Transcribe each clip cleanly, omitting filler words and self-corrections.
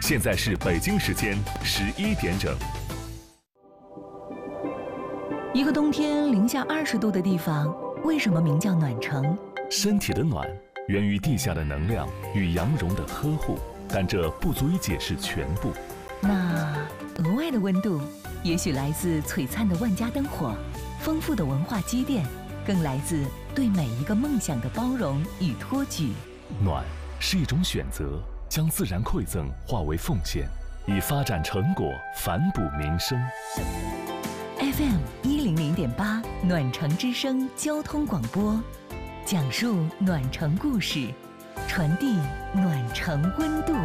现在是北京时间11点整。 一个冬天零下20度的地方，为什么名叫暖城？ 身体的暖源于地下的能量与羊绒的呵护，但这不足以解释全部。 那额外的温度，也许来自璀璨的万家灯火，丰富的文化积淀，更来自对每一个梦想的包容与托举。 暖是一种选择，将自然馈赠化为奉献，以发展成果反哺民生。 FM 100.8暖城之声交通广播，讲述暖城故事，传递暖城温度。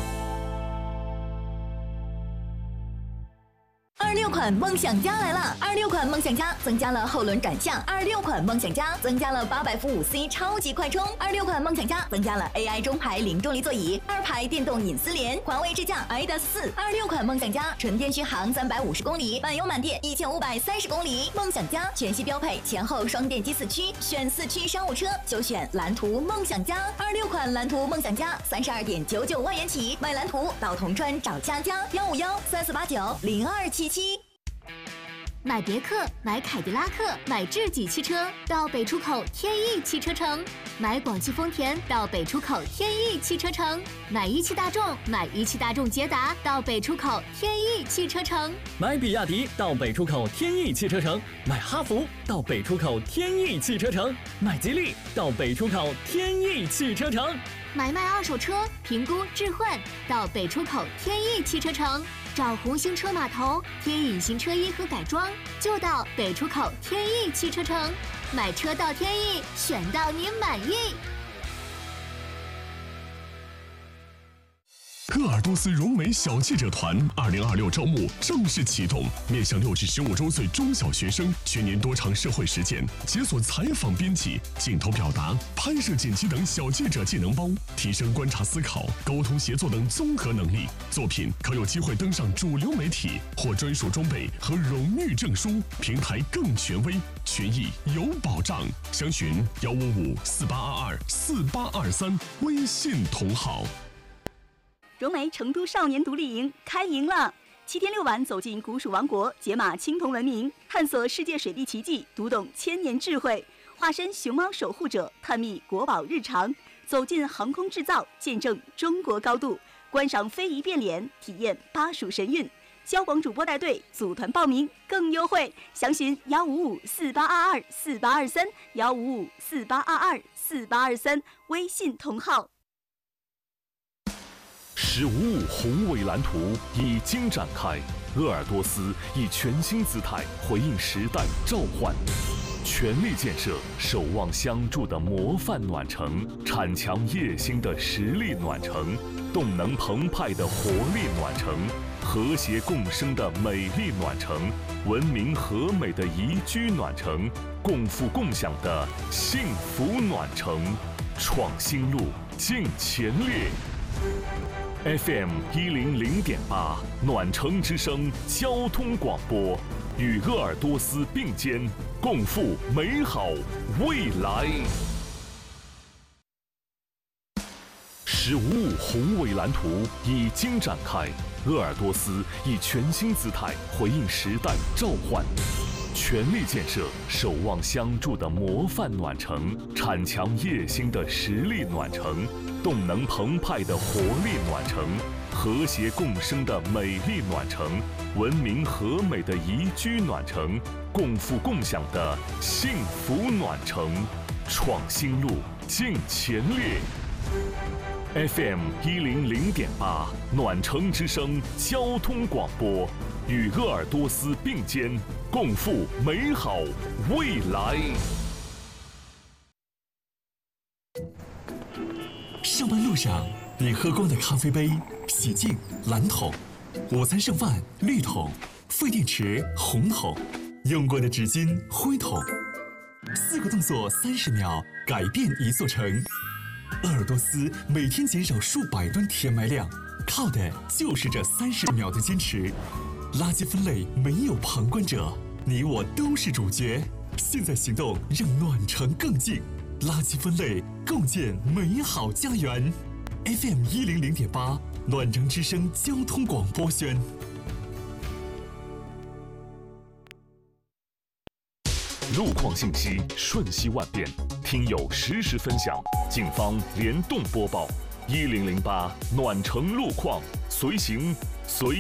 26款梦想家来了！26款梦想家增加了后轮转向，26款梦想家增加了800伏5C 超级快充，26款梦想家增加了 AI 中排零重力座椅，2排电动隐私联，环卫智驾 iDA4。26款梦想家纯电续航350公里，满油满电1530公里。梦想家全系标配前后双电机4驱，选4驱商务车就选蓝图梦想家。26款蓝图梦想家32.99万元起，买蓝图到铜川找佳佳15134890277。 买别克，买凯迪拉克，买智己汽车到北出口天翼汽车城；买广汽丰田到北出口天翼汽车城；买一汽大众，买一汽大众捷达到北出口天翼汽车城； 买比亚迪到北出口天翼汽车城；买哈弗到北出口天翼汽车城；买吉利到北出口天翼汽车城； 买卖二手车，评估置换到北出口天翼汽车城。找红星车码头贴隐形车衣和改装，就到北出口天翼汽车城。买车到天翼，选到你满意。 鄂尔多斯融美小记者团2026招募正式启动，面向6至15周岁中小学生，全年多场社会实践，解锁采访编辑、镜头表达、拍摄剪辑等小记者技能包，提升观察思考、沟通协作等综合能力。作品可有机会登上主流媒体，获专属装备和荣誉证书，平台更权威，权益有保障。详询15548224823，微信同号。 融美成都少年独立营开营了！7天6晚走进古蜀王国，解码青铜文明，探索世界水利奇迹，读懂千年智慧，化身熊猫守护者，探秘国宝日常，走进航空制造，见证中国高度，观赏非遗变脸，体验巴蜀神韵。交广主播带队，组团报名更优惠，详询15548224823，15548224823，微信同号。 15宏伟蓝图已经展开，鄂尔多斯以全新姿态回应时代召唤，全力建设守望相助的模范暖城，产强业兴的实力暖城，动能澎湃的活力暖城，和谐共生的美丽暖城，文明和美的宜居暖城，共富共享的幸福暖城，创新路，进前列。FM 100.8暖城之声交通广播，与鄂尔多斯并肩，共赴美好未来。15宏伟蓝图已经展开，鄂尔多斯以全新姿态回应时代召唤，全力建设守望相助的模范暖城，产强业兴的实力暖城，动能澎湃的活力暖城，和谐共生的美丽暖城，文明和美的宜居暖城，共富共享的幸福暖城，创新路，进前列。FM 100.8暖城之声交通广播，与鄂尔多斯并肩，共赴美好未来。 上班路上，你喝光的咖啡杯、洗净蓝桶，午餐剩饭绿桶，废电池红桶，用过的纸巾灰桶。4个动作30秒，改变一座城。鄂尔多斯每天减少数百吨填埋量，靠的就是这30秒的坚持。垃圾分类没有旁观者，你我都是主角。现在行动，让暖城更近。垃圾分类，共建美好家园。 FM 100.8暖城之声交通广播宣。 路况信息瞬息万变，听友实时分享，警方联动播报，1008暖城路况，随行随